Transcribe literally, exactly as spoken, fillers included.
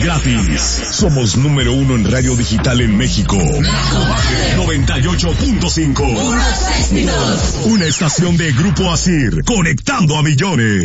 gratis. Somos número uno en radio digital en México. noventa y ocho punto cinco. Una estación de Grupo Asir, conectando a millones.